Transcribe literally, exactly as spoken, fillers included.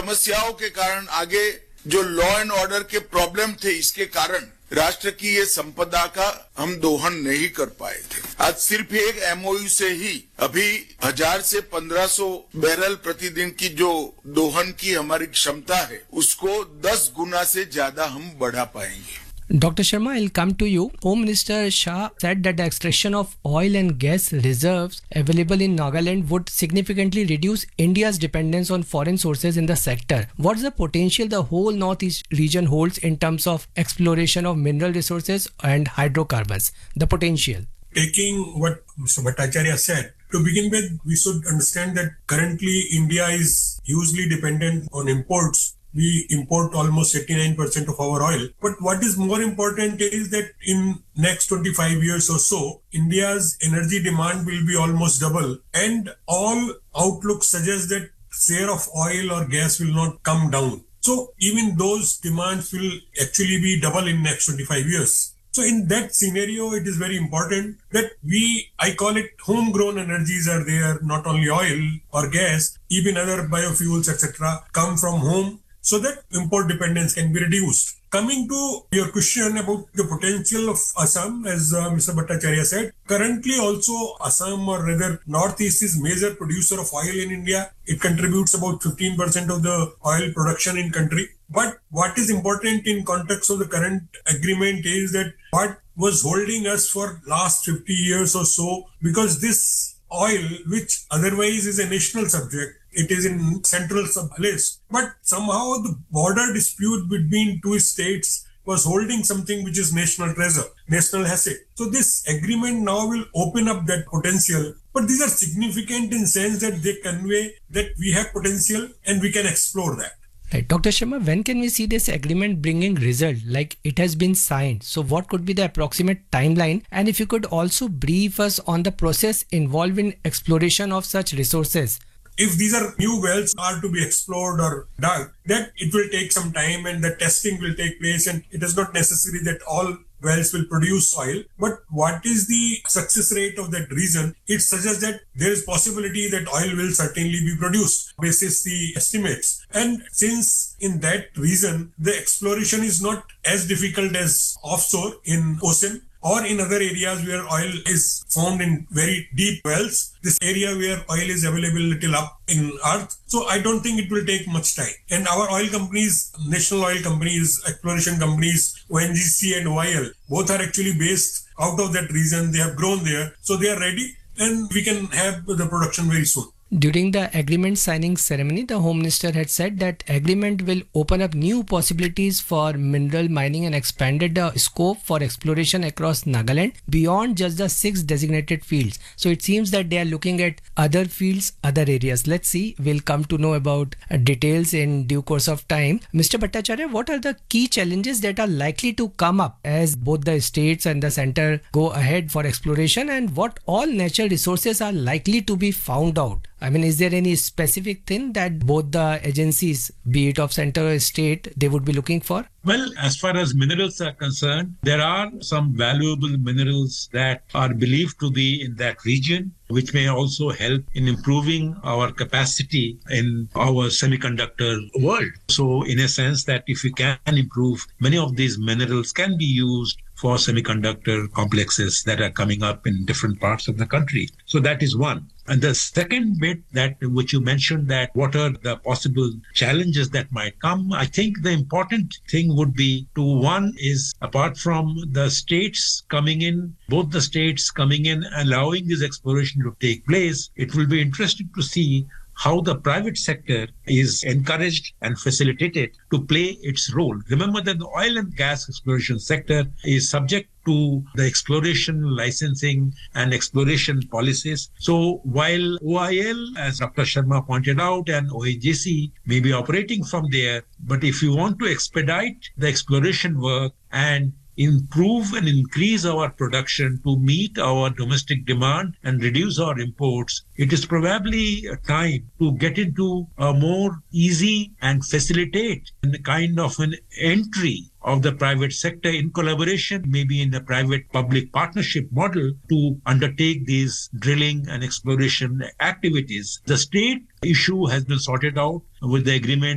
समस्याओं के कारण आगे जो लॉ एंड ऑर्डर के प्रॉब्लम थे, इसके कारण राष्ट्र की ये संपदा का हम दोहन नहीं कर पाए थे। आज सिर्फ एक एमओयू से ही अभी हजार से पंद्रह सौ बैरल प्रतिदिन की जो दोहन की हमारी क्षमता है, उसको दस गुना से ज्यादा हम बढ़ा पाएंगे। Doctor Sharma, I'll come to you. Home Minister Shah said that the extraction of oil and gas reserves available in Nagaland would significantly reduce India's dependence on foreign sources in the sector. What's the potential the whole Northeast region holds in terms of exploration of mineral resources and hydrocarbons? The potential. Taking what Mister Bhattacharya said, to begin with, we should understand that currently India is hugely dependent on imports. We import almost eighty-nine percent of our oil. But what is more important is that in next twenty-five years or so, India's energy demand will be almost double. And all outlooks suggest that share of oil or gas will not come down. So even those demands will actually be double in next twenty-five years. So in that scenario, it is very important that we, I call it homegrown energies are there, not only oil or gas, even other biofuels, et cetera, come from home, so that import dependence can be reduced. Coming to your question about the potential of Assam, as uh, Mister Bhattacharya said, currently also Assam, or rather Northeast, is major producer of oil in India. It contributes about fifteen percent of the oil production in country. But what is important in context of the current agreement is that what was holding us for last fifty years or so, because this oil, which otherwise is a national subject, it is in central sub-list. But somehow the border dispute between two states was holding something which is national treasure, national asset. So this agreement now will open up that potential. But these are significant in sense that they convey that we have potential and we can explore that. Right. Doctor Sharma, when can we see this agreement bringing result? Like, it has been signed. So what could be the approximate timeline? And if you could also brief us on the process involved in exploration of such resources. If these are new wells are to be explored or dug, that it will take some time and the testing will take place, and it is not necessary that all wells will produce oil. But what is the success rate of that region? It suggests that there is possibility that oil will certainly be produced basis the estimates. And since in that region, the exploration is not as difficult as offshore in ocean, or in other areas where oil is found in very deep wells, this area where oil is available little up in earth. So I don't think it will take much time. And our oil companies, national oil companies, exploration companies, O N G C and O I L, both are actually based out of that region. They have grown there. So they are ready and we can have the production very soon. During the agreement signing ceremony, the Home Minister had said that agreement will open up new possibilities for mineral mining and expanded the scope for exploration across Nagaland beyond just the six designated fields. So it seems that they are looking at other fields, other areas. Let's see, we'll come to know about uh, details in due course of time. Mister Bhattacharya, what are the key challenges that are likely to come up as both the states and the center go ahead for exploration, and what all natural resources are likely to be found out? I mean, is there any specific thing that both the agencies, be it of center or state, they would be looking for? Well, as far as minerals are concerned, there are some valuable minerals that are believed to be in that region, which may also help in improving our capacity in our semiconductor world. So in a sense that if we can improve, many of these minerals can be used for semiconductor complexes that are coming up in different parts of the country. So that is one. And the second bit that which you mentioned, that what are the possible challenges that might come, I think the important thing would be to one is, apart from the states coming in, both the states coming in, allowing this exploration to take place, it will be interesting to see how the private sector is encouraged and facilitated to play its role. Remember that the oil and gas exploration sector is subject to the exploration, licensing and exploration policies. So while O I L, as Doctor Sharma pointed out, and O N G C may be operating from there, but if you want to expedite the exploration work and improve and increase our production to meet our domestic demand and reduce our imports, it is probably a time to get into a more easy and facilitate a kind of an entry of the private sector in collaboration, maybe in a private-public partnership model, to undertake these drilling and exploration activities. The state issue has been sorted out with the agreement